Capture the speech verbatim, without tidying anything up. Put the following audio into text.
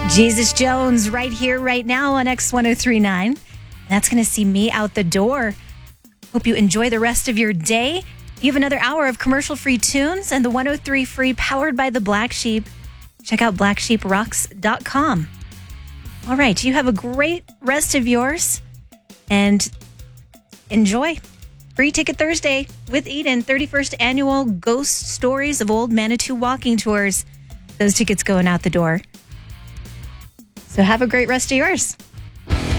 Jesus Jones right here, right now on X ten thirty-nine. That's going to see me out the door. Hope you enjoy the rest of your day. You have another hour of commercial-free tunes and the one oh three free powered by the Black Sheep. Check out black sheep rocks dot com. All right, you have a great rest of yours and enjoy. Free Ticket Thursday with Eden, thirty-first Annual Ghost Stories of Old Manitou Walking Tours. Those tickets going out the door. So have a great rest of yours.